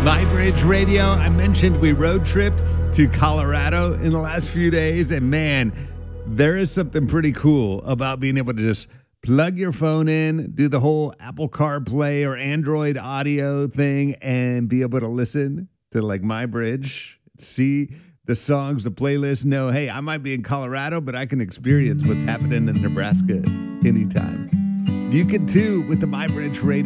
MyBridge Radio. I mentioned we road tripped to Colorado in the last few days, and man, there is something pretty cool about being able to just plug your phone in, do the whole Apple CarPlay or Android audio thing, and be able to listen to like MyBridge, see the songs, the playlist, know, hey, I might be in Colorado, but I can experience what's happening in Nebraska anytime. You can too with the MyBridge Radio.